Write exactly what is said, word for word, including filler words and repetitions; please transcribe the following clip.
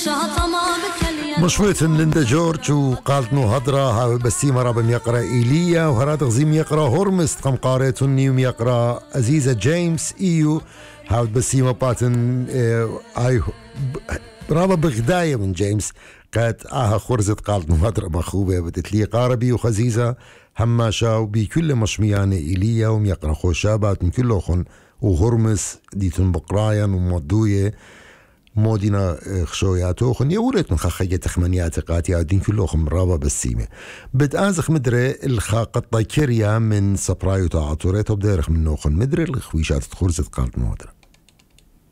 مشويت ليندا جورج وقالت نو هضرة ها بسيمة رابم يقرأ إيليا وهرات غزيم يقرأ هورمس قم قاريتني يقرأ عزيزة جيمس إيو هاود بسيمة باتن آي رابا بغداية من جيمس قالت آها خرزت قالت نو هضرة مخوبة بدت لي قاربي وخزيزة هماشا وبكل مشميانة إيليا وميقرأ خوشابات من كل خن وهرمس ديتن بقرايا ومودوية مودينا خشوياتو خن يوريت من خخية تخمنيات قاتي عدين كلهم رابا بسيمة بدأزخ مدري الخاقة كيريا من سبرايو تعطوريتو بديرخ من نوخن مدري الخويشات تخرزت قالت مودرة